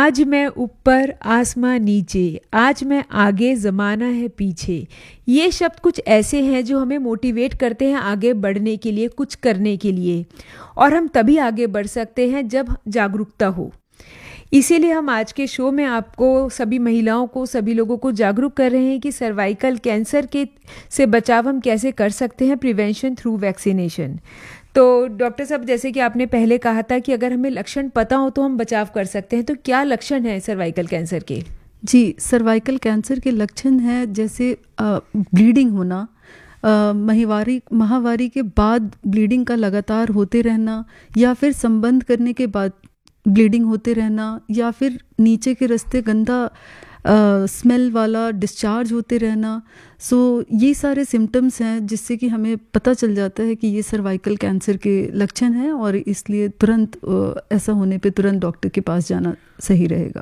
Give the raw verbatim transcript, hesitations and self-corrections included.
आज मैं ऊपर आसमां नीचे, आज मैं आगे ज़माना है पीछे। ये शब्द कुछ ऐसे हैं जो हमें मोटिवेट करते हैं आगे बढ़ने के लिए, कुछ करने के लिए। और हम तभी आगे बढ़ सकते हैं जब जागरूकता हो। इसीलिए हम आज के शो में आपको, सभी महिलाओं को, सभी लोगों को जागरूक कर रहे हैं कि सर्वाइकल कैंसर के से बचाव हम कैसे कर सकते हैं, प्रिवेंशन थ्रू वैक्सीनेशन। तो डॉक्टर साहब, जैसे कि आपने पहले कहा था कि अगर हमें लक्षण पता हो तो हम बचाव कर सकते हैं, तो क्या लक्षण है सर्वाइकल कैंसर के? जी, सर्वाइकल कैंसर के लक्षण हैं जैसे ब्लीडिंग होना, माहवारी माहवारी के बाद ब्लीडिंग का लगातार होते रहना, या फिर संबंध करने के बाद ब्लीडिंग होते रहना, या फिर नीचे के रास्ते गंदा स्मेल वाला डिस्चार्ज होते रहना। सो ये सारे सिम्टम्स हैं जिससे कि हमें पता चल जाता है कि ये सर्वाइकल कैंसर के लक्षण हैं, और इसलिए तुरंत ऐसा होने पे तुरंत डॉक्टर के पास जाना सही रहेगा।